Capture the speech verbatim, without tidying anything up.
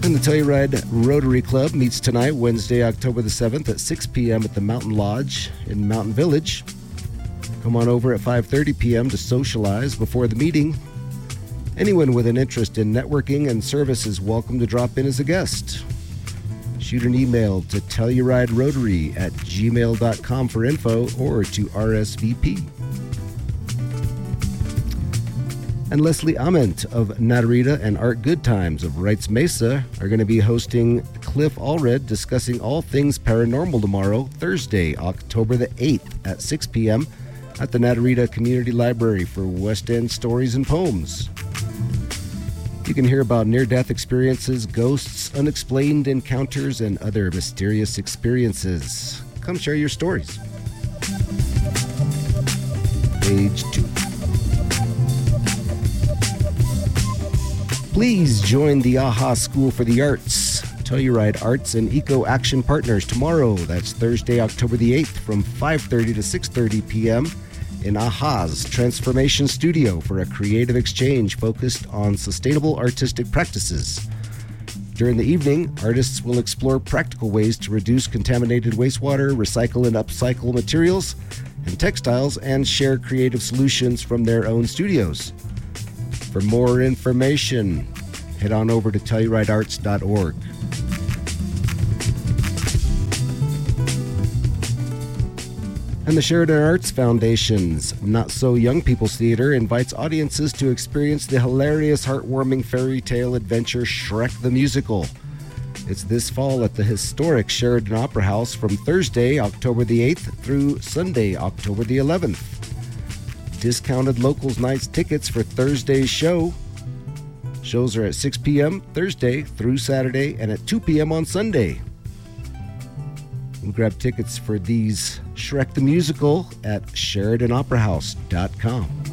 And the Telluride Rotary Club meets tonight, Wednesday, October the seventh at six p.m. at the Mountain Lodge in Mountain Village. Come on over at five thirty p.m. to socialize before the meeting. Anyone with an interest in networking and service is welcome to drop in as a guest. Shoot an email to telluriderotary at gmail dot com for info or to R S V P. And Leslie Ament of Natarita and Art Goodtimes of Wrights Mesa are going to be hosting Cliff Allred discussing all things paranormal tomorrow, Thursday, October the eighth at six p.m. at the Natarita Community Library for West End Stories and Poems. You can hear about near-death experiences, ghosts, unexplained encounters, and other mysterious experiences. Come share your stories. Page two. Please join the AHA School for the Arts, Telluride Arts and Eco Action Partners tomorrow. That's Thursday, October the eighth from five thirty to six thirty p.m. in AHA's Transformation Studio for a creative exchange focused on sustainable artistic practices. During the evening, artists will explore practical ways to reduce contaminated wastewater, recycle and upcycle materials and textiles, and share creative solutions from their own studios. For more information, head on over to telluride arts dot org. And the Sheridan Arts Foundation's Not So Young People's Theater invites audiences to experience the hilarious, heartwarming fairy tale adventure Shrek the Musical. It's this fall at the historic Sheridan Opera House from Thursday, October the eighth through Sunday, October the eleventh. Discounted Locals Nights tickets for Thursday's show. Shows are at six p.m. Thursday through Saturday and at two p.m. on Sunday. And grab tickets for these Shrek the Musical at sheridan opera house dot com.